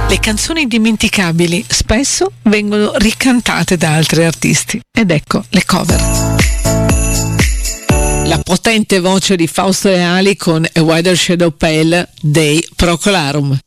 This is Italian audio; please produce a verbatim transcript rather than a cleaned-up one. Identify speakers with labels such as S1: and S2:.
S1: Le canzoni dimenticabili spesso vengono ricantate da altri artisti ed ecco le cover. La potente voce di Fausto Leali con A Wider Shade of Pale dei Procolarum.